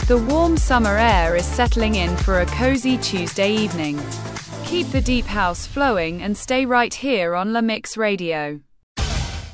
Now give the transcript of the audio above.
The warm summer air is settling in for a cozy Tuesday evening. Keep the deep house flowing and stay right here on La Mix Radio.